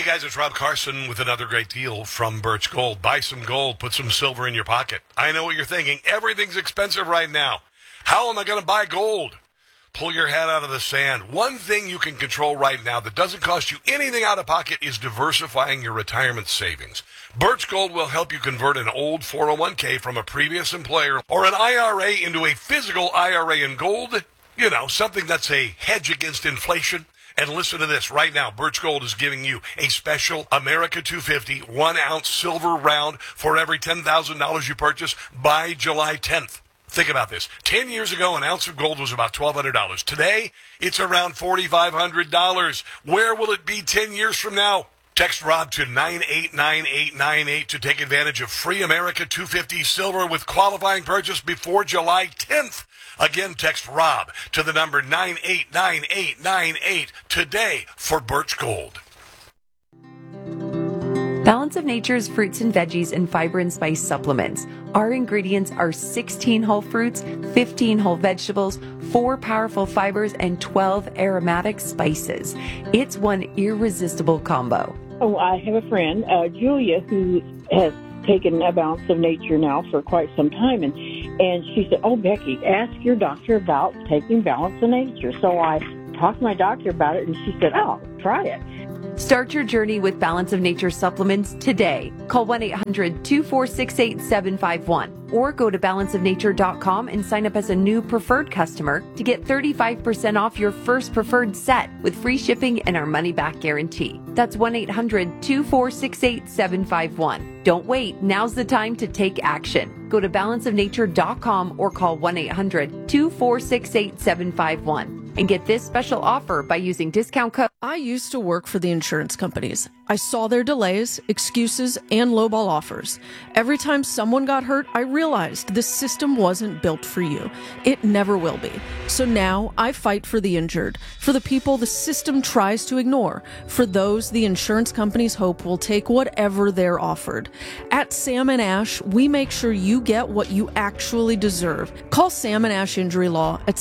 Hey guys, it's Rob Carson with another great deal from Birch Gold. Buy some gold, put some silver in your pocket. I know what you're thinking. Everything's expensive right now. How am I going to buy gold? Pull your head out of the sand. One thing you can control right now that doesn't cost you anything out of pocket is diversifying your retirement savings. Birch Gold will help you convert an old 401k from a previous employer or an IRA into a physical IRA in gold. You know, something that's a hedge against inflation. And listen to this. Right now, Birch Gold is giving you a special America 250 1-ounce silver round for every $10,000 you purchase by July 10th. Think about this. 10 years ago, an ounce of gold was about $1,200. Today, it's around $4,500. Where will it be 10 years from now? Text Rob to 989898 to take advantage of free America 250 silver with qualifying purchase before July 10th. Again, text Rob to the number 989898 today for Birch Gold. Balance of Nature's fruits and veggies and fiber and spice supplements. Our ingredients are 16 whole fruits, 15 whole vegetables, 4 powerful fibers, and 12 aromatic spices. It's one irresistible combo. Oh, I have a friend, Julia, who has taken a Balance of Nature now for quite some time, and she said, "Oh, Becky, ask your doctor about taking Balance of Nature." So I talked to my doctor about it, and she said, "Oh, try it." Start your journey with Balance of Nature supplements today. Call 1-800-246-8751 or go to balanceofnature.com and sign up as a new preferred customer to get 35% off your first preferred set with free shipping and our money-back guarantee. That's 1-800-246-8751. Don't wait. Now's the time to take action. Go to balanceofnature.com or call 1-800-246-8751. And get this special offer by using discount code. I used to work for the insurance companies. I saw their delays, excuses, and lowball offers. Every time someone got hurt, I realized this system wasn't built for you. It never will be. So now I fight for the injured, for the people the system tries to ignore, for those the insurance companies hope will take whatever they're offered. At Sam & Ash, we make sure you get what you actually deserve. Call Sam & Ash Injury Law at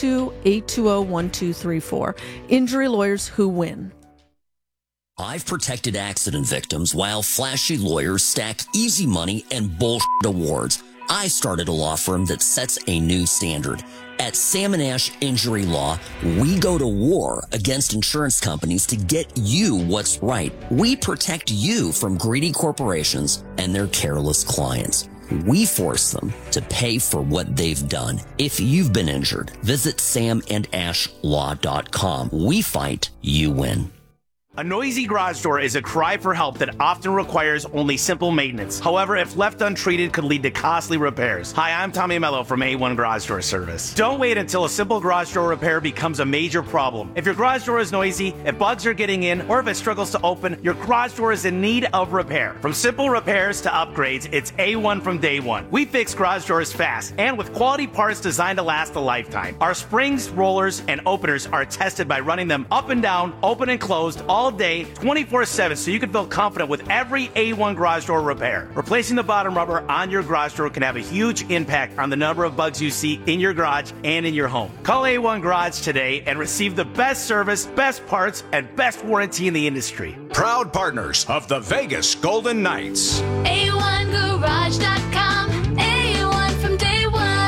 702-820-1234. Injury lawyers who win. I've protected accident victims while flashy lawyers stack easy money and bullshit awards. I started a law firm that sets a new standard. At Sam & Ash Injury Law, we go to war against insurance companies to get you what's right. We protect you from greedy corporations and their careless clients. We force them to pay for what they've done. If you've been injured, visit samandashlaw.com. We fight, you win. A noisy garage door is a cry for help that often requires only simple maintenance. However, if left untreated, could lead to costly repairs. Hi, I'm Tommy Mello from A1 Garage Door Service. Don't wait until a simple garage door repair becomes a major problem. If your garage door is noisy, if bugs are getting in, or if it struggles to open, your garage door is in need of repair. From simple repairs to upgrades, it's A1 from day one. We fix garage doors fast and with quality parts designed to last a lifetime. Our springs, rollers, and openers are tested by running them up and down, open and closed, all day, 24/7, so you can feel confident with every A1 garage door repair. Replacing the bottom rubber on your garage door can have a huge impact on the number of bugs you see in your garage and in your home. Call A1 Garage today and receive the best service, best parts, and best warranty in the industry. Proud partners of the Vegas Golden Knights. A1Garage.com, A1 from day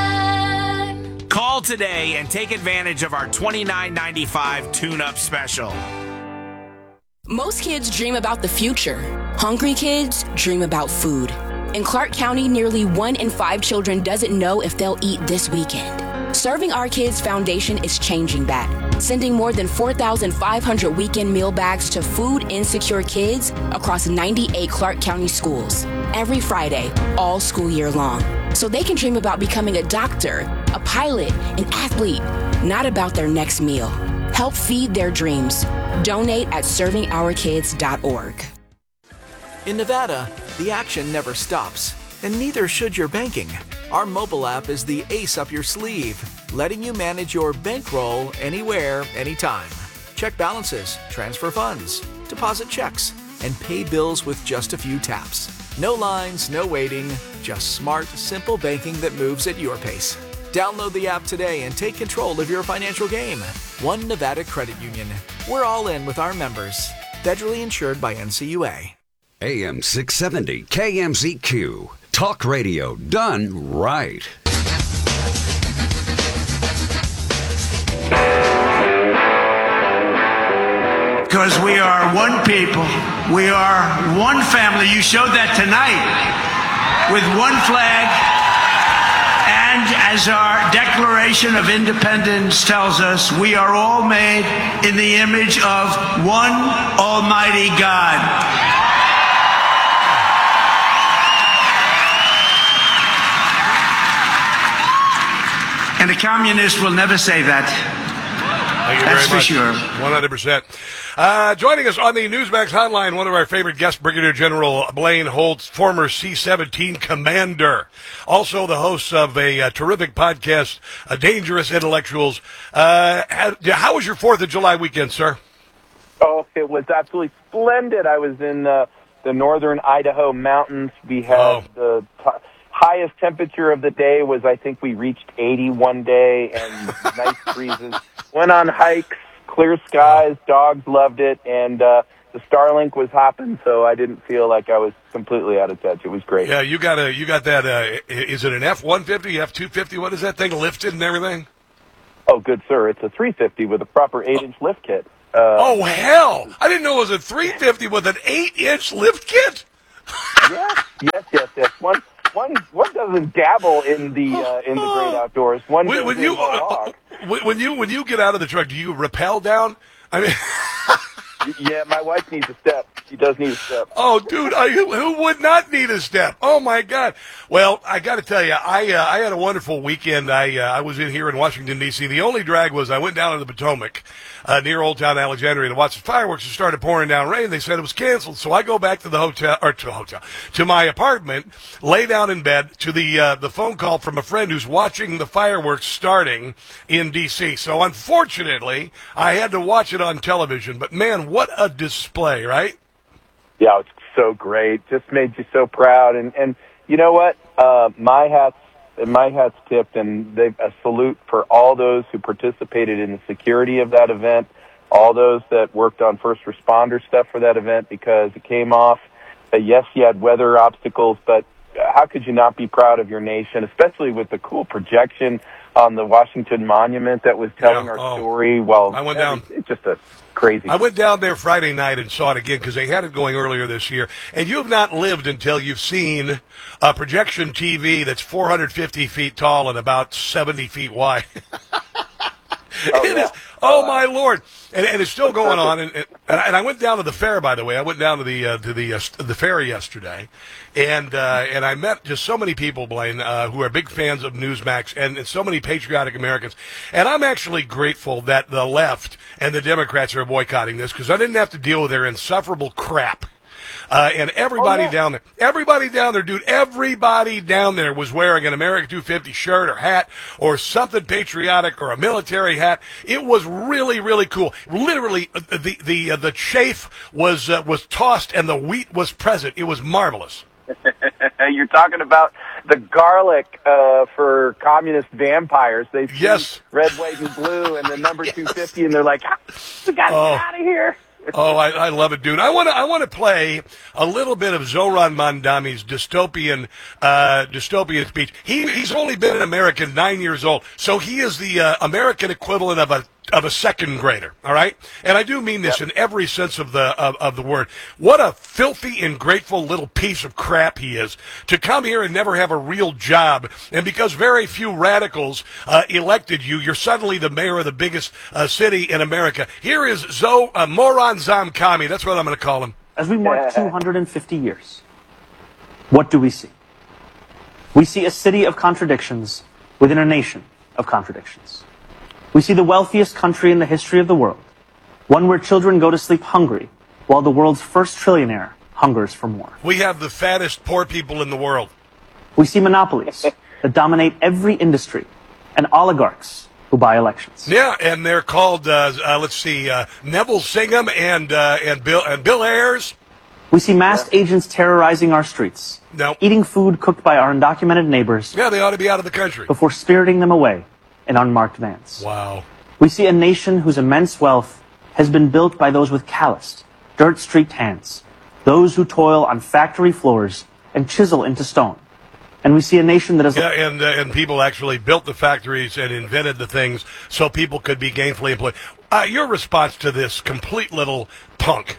one. Call today and take advantage of our $29.95 tune-up special. Most kids dream about the future. Hungry kids dream about food. In Clark County, nearly 1 in 5 children doesn't know if they'll eat this weekend. Serving Our Kids Foundation is changing that, sending more than 4,500 weekend meal bags to food insecure kids across 98 Clark County schools every Friday, all school year long, so they can dream about becoming a doctor, a pilot, an athlete, not about their next meal. Help feed their dreams. Donate at servingourkids.org. In Nevada, the action never stops, and neither should your banking. Our mobile app is the ace up your sleeve, letting you manage your bankroll anywhere, anytime. Check balances, transfer funds, deposit checks, and pay bills with just a few taps. No lines, no waiting, just smart, simple banking that moves at your pace. Download the app today and take control of your financial game. One Nevada Credit Union. We're all in with our members. Federally insured by NCUA. AM 670 KMZQ. Talk radio done right. Because we are one people. We are one family. You showed that tonight with one flag. And as our Declaration of Independence tells us, we are all made in the image of one Almighty God. And a communist will never say that. Thank you That's very for much. sure. 100%. Joining us on the Newsmax hotline, one of our favorite guests, Brigadier General Blaine Holtz, former C-17 commander. Also the host of a terrific podcast, Dangerous Intellectuals. How was your 4th of July weekend, sir? Oh, it was absolutely splendid. I was in the northern Idaho mountains. We had the highest temperature of the day was, I think we reached 80 one day, and nice breezes. Went on hikes, clear skies, dogs loved it, and the Starlink was hopping, so I didn't feel like I was completely out of touch. It was great. Yeah, you got that, is it an F-150, F-250? What is that thing, lifted and everything? Oh, good sir. It's a 350 with a proper 8-inch lift kit. Oh, hell! I didn't know it was a 350 with an 8-inch lift kit? Yes. One doesn't dabble in the great outdoors. When you get out of the truck, do you rappel down? I mean, yeah, my wife needs a step. She does need a step. Oh, dude, who would not need a step? Oh my God! Well, I got to tell you, I had a wonderful weekend. I was in here in Washington D.C. The only drag was I went down to the Potomac, near Old Town Alexandria, to watch the fireworks. It started pouring down rain. They said it was canceled. So I go back to the to my apartment, lay down in bed to the phone call from a friend who's watching the fireworks starting in D.C. So unfortunately, I had to watch it on television. But man, what a display, right? Yeah, it's so great. Just made you so proud. And you know what? My hat's tipped, and a salute for all those who participated in the security of that event, all those that worked on first responder stuff for that event, because it came off. Yes, you had weather obstacles, but how could you not be proud of your nation, especially with the cool projection on the Washington Monument that was telling our story? Well, I went down. It's just a crazy. I went down there Friday night and saw it again because they had it going earlier this year. And you have not lived until you've seen a projection TV that's 450 feet tall and about 70 feet wide. Oh my Lord! And it's still going on. And I went down to the fair, by the way. I went down to the fair yesterday, and I met just so many people, Blaine, who are big fans of Newsmax, and so many patriotic Americans. And I'm actually grateful that the left and the Democrats are boycotting this, because I didn't have to deal with their insufferable crap. And everybody down there, dude, everybody down there was wearing an America 250 shirt or hat or something patriotic or a military hat. It was really, really cool. Literally, the chaff was tossed and the wheat was present. It was marvelous. You're talking about the garlic for communist vampires. They see red, white, and blue, and the number 250, and they're like, we got to get out of here. Oh, I love it, dude. I want to play a little bit of Zoran Mandami's dystopian speech. He's only been an American 9 years old, so he is the American equivalent of a second grader. All right, and I do mean this in every sense of the word. What a filthy, ingrateful little piece of crap he is to come here and never have a real job, and because very few radicals elected you, you're suddenly the mayor of the biggest city in America. Here is Moran Zamkami. That's what I'm going to call him. As we mark 250 years, what do we see? We see a city of contradictions within a nation of contradictions. We see the wealthiest country in the history of the world, one where children go to sleep hungry, while the world's first trillionaire hungers for more. We have the fattest poor people in the world. We see monopolies that dominate every industry, and oligarchs who buy elections. Yeah, and they're called, Neville Singham and Bill Ayers. We see masked agents terrorizing our streets, eating food cooked by our undocumented neighbors. Yeah, they ought to be out of the country. Before spiriting them away in unmarked vans. Wow. We see a nation whose immense wealth has been built by those with calloused, dirt-streaked hands, those who toil on factory floors and chisel into stone. And we see a nation that is... Yeah, and people actually built the factories and invented the things so people could be gainfully employed. Your response to this complete little punk?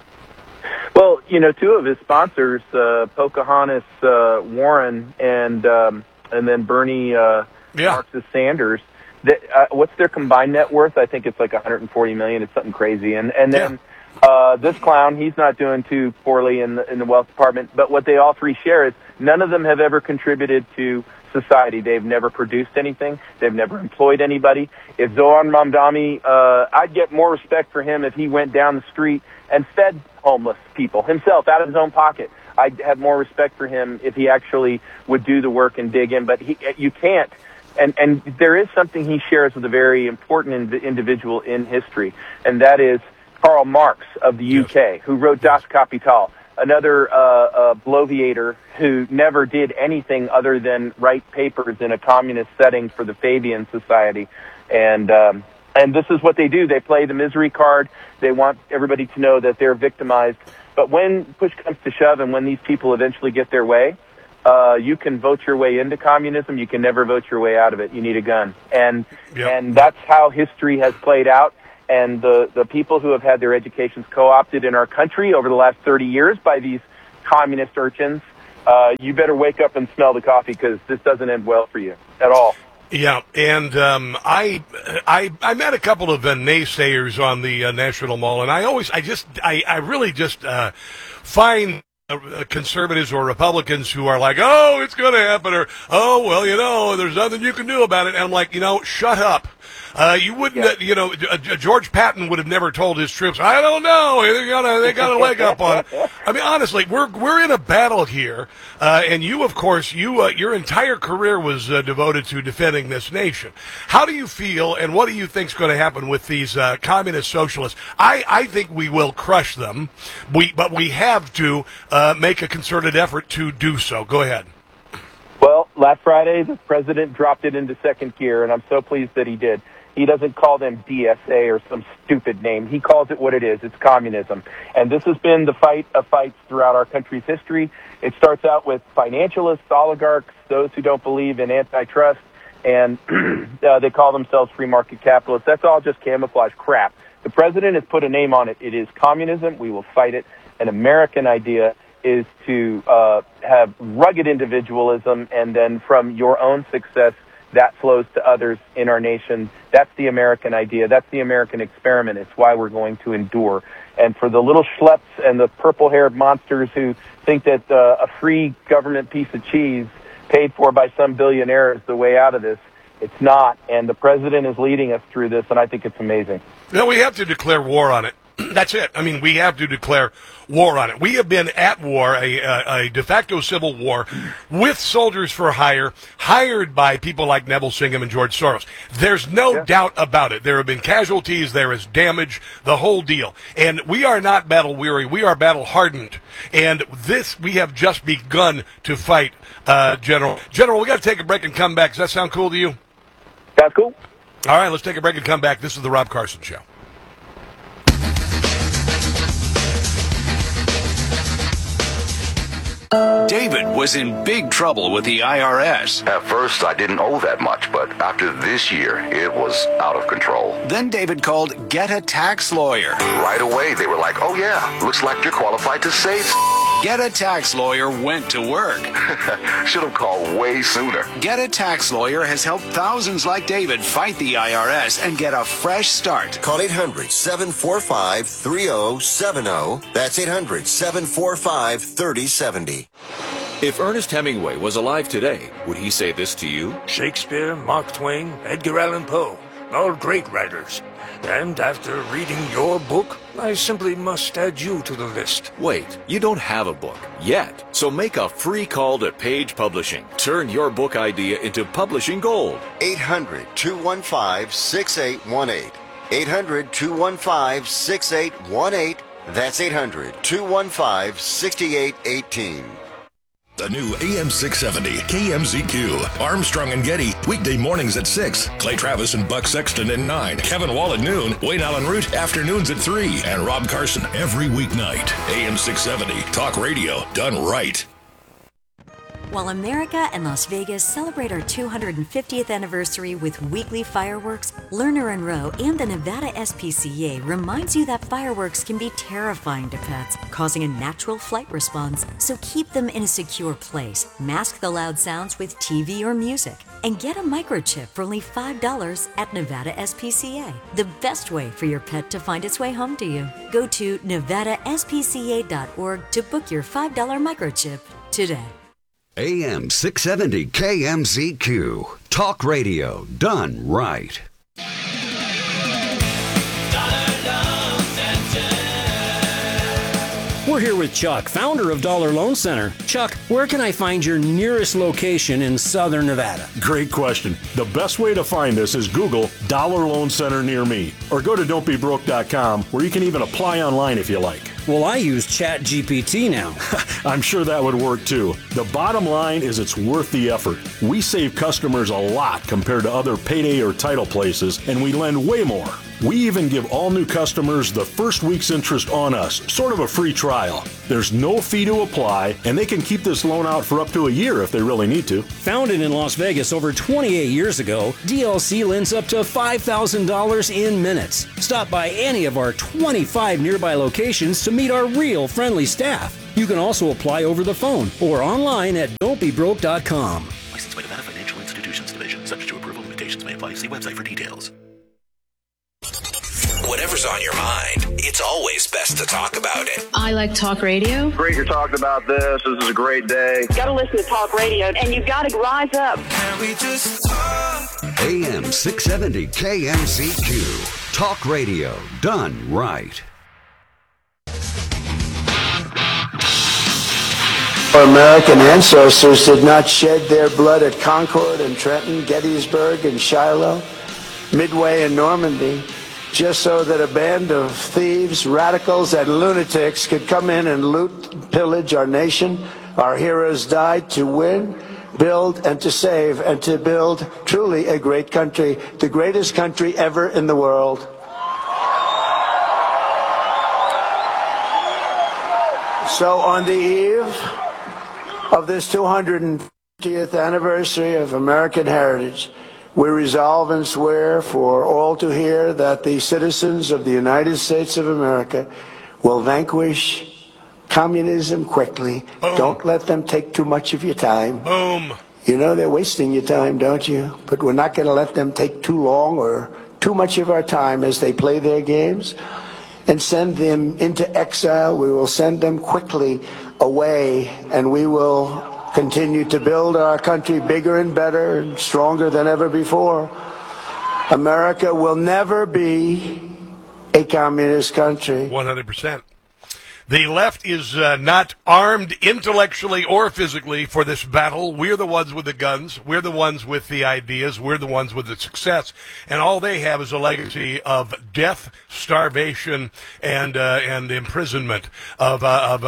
Well, you know, two of his sponsors, Pocahontas Warren and then Bernie Marxist Sanders, what's their combined net worth? I think it's like $140 million. It's something crazy. And then this clown, he's not doing too poorly in the wealth department. But what they all three share is none of them have ever contributed to society. They've never produced anything. They've never employed anybody. If Zohran Mamdani, I'd get more respect for him if he went down the street and fed homeless people himself out of his own pocket. I'd have more respect for him if he actually would do the work and dig in. But you can't. And there is something he shares with a very important individual in history, and that is Karl Marx of the UK, who wrote Das Kapital, another bloviator who never did anything other than write papers in a communist setting for the Fabian Society. And this is what they do. They play the misery card. They want everybody to know that they're victimized. But when push comes to shove and when these people eventually get their way, you can vote your way into communism. You can never vote your way out of it. You need a gun. And that's how history has played out. And the people who have had their educations co-opted in our country over the last 30 years by these communist urchins, you better wake up and smell the coffee, because this doesn't end well for you at all. Yeah, and I met a couple of naysayers on the National Mall, and I really just find conservatives or Republicans who are like, oh, it's going to happen, or, oh, well, you know, there's nothing you can do about it. And I'm like, you know, shut up. You wouldn't, you know, George Patton would have never told his troops, I don't know, they got a leg up on it. I mean, honestly, we're in a battle here, and you, of course, your entire career was devoted to defending this nation. How do you feel, and what do you think's going to happen with these communist socialists? I think we will crush them, but we have to make a concerted effort to do so. Go ahead. Well, last Friday, the president dropped it into second gear, and I'm so pleased that he did. He doesn't call them DSA or some stupid name. He calls it what it is. It's communism. And this has been the fight of fights throughout our country's history. It starts out with financialists, oligarchs, those who don't believe in antitrust, and they call themselves free market capitalists. That's all just camouflage crap. The president has put a name on it. It is communism. We will fight it. An American idea is to have rugged individualism, and then from your own success, that flows to others in our nation. That's the American idea. That's the American experiment. It's why we're going to endure. And for the little schleps and the purple-haired monsters who think that a free government piece of cheese paid for by some billionaire is the way out of this, it's not. And the president is leading us through this, and I think it's amazing. No, we have to declare war on it. That's it. I mean, we have to declare war on it. We have been at war, a de facto civil war, with soldiers for hire, hired by people like Neville Singham and George Soros. There's no doubt about it. There have been casualties. There is damage, the whole deal. And we are not battle-weary. We are battle-hardened. And this, we have just begun to fight, General. General, we got to take a break and come back. Does that sound cool to you? That's cool. All right, let's take a break and come back. This is the Rob Carson Show. David was in big trouble with the IRS. At first, I didn't owe that much, but after this year, it was out of control. Then David called Get a Tax Lawyer. Right away, they were like, oh yeah, looks like you're qualified to save. Get a Tax Lawyer went to work. Should have called way sooner. Get a Tax Lawyer has helped thousands like David fight the IRS and get a fresh start. Call 800-745-3070. That's 800-745-3070. If Ernest Hemingway was alive today, would he say this to you? Shakespeare, Mark Twain, Edgar Allan Poe, all great writers. And after reading your book, I simply must add you to the list. Wait, you don't have a book yet. So make a free call to Page Publishing. Turn your book idea into publishing gold. 800-215-6818. 800-215-6818. That's 800-215-6818. The new AM 670 KMZQ. Armstrong and Getty, weekday mornings at 6. Clay Travis and Buck Sexton at 9. Kevin Wall at noon. Wayne Allen Root, afternoons at 3. And Rob Carson every weeknight. AM 670, talk radio done right. While America and Las Vegas celebrate our 250th anniversary with weekly fireworks, Lerner and Rowe and the Nevada SPCA reminds you that fireworks can be terrifying to pets, causing a natural flight response. So keep them in a secure place, mask the loud sounds with TV or music, and get a microchip for only $5 at Nevada SPCA. The best way for your pet to find its way home to you. Go to nevadaspca.org to book your $5 microchip today. AM 670 KMZQ. Talk radio done right. We're here with Chuck, founder of Dollar Loan Center. Chuck, where can I find your nearest location in Southern Nevada? Great question. The best way to find us is Google Dollar Loan Center near me, or go to don'tbebroke.com, where you can even apply online if you like. Well, I use ChatGPT now. I'm sure that would work too. The bottom line is it's worth the effort. We save customers a lot compared to other payday or title places, and we lend way more. We even give all new customers the first week's interest on us, sort of a free trial. There's no fee to apply, and they can keep this loan out for up to a year if they really need to. Founded in Las Vegas over 28 years ago, DLC lends up to $5,000 in minutes. Stop by any of our 25 nearby locations to meet our real friendly staff. You can also apply over the phone or online at don'tbebroke.com. Licensed by Nevada Financial Institutions Division. Subject to approval, limitations may apply. See website for details. Whatever's on your mind, it's always best to talk about it. I like talk radio. Great you're talking about this. This is a great day. You gotta listen to talk radio, and you've got to rise up. Can we just talk? AM 670 KMZQ. Talk radio done right. Our American ancestors did not shed their blood at Concord and Trenton, Gettysburg and Shiloh, Midway and Normandy, just so that a band of thieves, radicals, and lunatics could come in and loot and pillage our nation. Our heroes died to win, build, and to save, and to build truly a great country, the greatest country ever in the world. So on the eve of this 250th anniversary of American heritage, we resolve and swear for all to hear that the citizens of the United States of America will vanquish communism quickly. Boom. Don't let them take too much of your time. Boom. You know they're wasting your time, don't you? But we're not going to let them take too long or too much of our time as they play their games and send them into exile. We will send them quickly away, and we will continue to build our country bigger and better and stronger than ever before. America will never be a communist country. 100%. The left is not armed intellectually or physically for this battle. We're the ones with the guns. We're the ones with the ideas. We're the ones with the success. And all they have is a legacy of death, starvation, and imprisonment of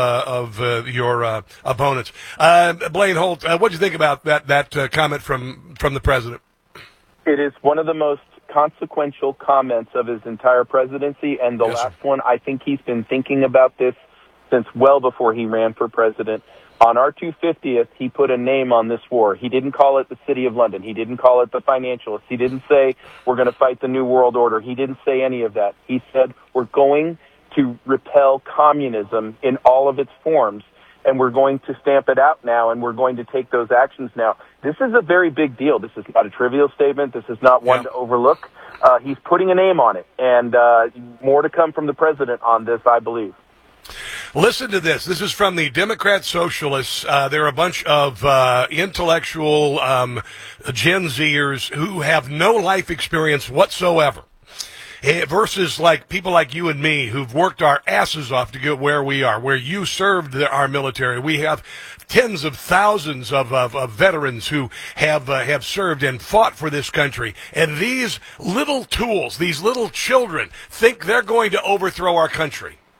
your opponents. Blaine Holt, what do you think about that comment from the president? It is one of the most consequential comments of his entire presidency, and the last one, I think he's been thinking about this since well before he ran for president. On our 250th, he put a name on this war. He didn't call it the City of London. He didn't call it the Financialists. He didn't say we're going to fight the New World Order. He didn't say any of that. He said we're going to repel communism in all of its forms, and we're going to stamp it out now, and we're going to take those actions now. This is a very big deal. This is not a trivial statement. This is not one to overlook. He's putting a name on it, and more to come from the president on this, I believe. Listen to this. This is from the Democrat Socialists. They're a bunch of intellectual Gen Zers who have no life experience whatsoever. Versus like people like you and me who've worked our asses off to get where we are, where you served our military. We have tens of thousands of veterans who have served and fought for this country. And these little tools, these little children, think they're going to overthrow our country.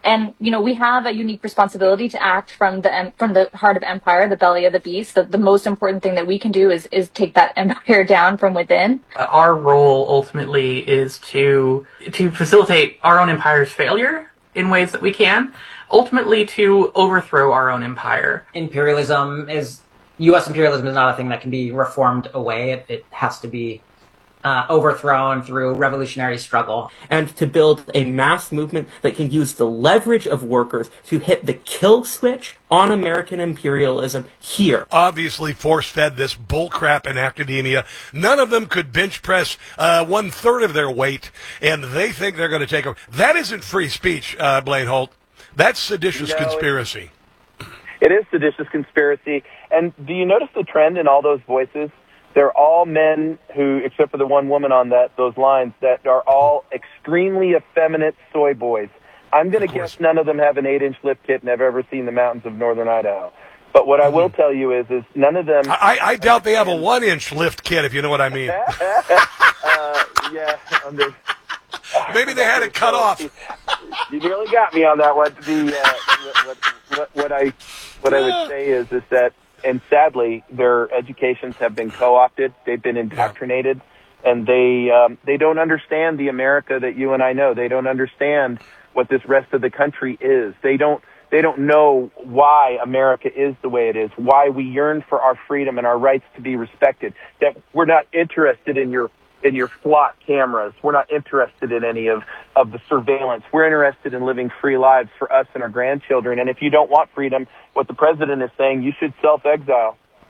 And, we have a unique responsibility to act from the heart of empire, the belly of the beast. The most important thing that we can do is take that empire down from within. Our role ultimately is to facilitate our own empire's failure in ways that we can, ultimately to overthrow our own empire. U.S. imperialism is not a thing that can be reformed away. It has to be overthrown through revolutionary struggle. And to build a mass movement that can use the leverage of workers to hit the kill switch on American imperialism here. Obviously force-fed this bullcrap in academia. None of them could bench press 1/3 of their weight, and they think they're going to take over. That isn't free speech, Blaine Holt. That's seditious conspiracy. It is seditious conspiracy. And do you notice the trend in all those voices? They're all men who, except for the one woman on those lines, that are all extremely effeminate soy boys. I'm going to guess none of them have an 8-inch lift kit and have ever seen the mountains of northern Idaho. But what I will tell you is none of them... I doubt they have a 1-inch lift kit, if you know what I mean. Yeah. Maybe they had it cut off. You really got me on that one. What I would say is that, and sadly, their educations have been co-opted. They've been indoctrinated, and they don't understand the America that you and I know. They don't understand what this rest of the country is. They don't know why America is the way it is, why we yearn for our freedom and our rights to be respected, that we're not interested in your SWAT cameras. We're not interested in any of the surveillance. We're interested in living free lives for us and our grandchildren. And if you don't want freedom, what the president is saying, you should self-exile.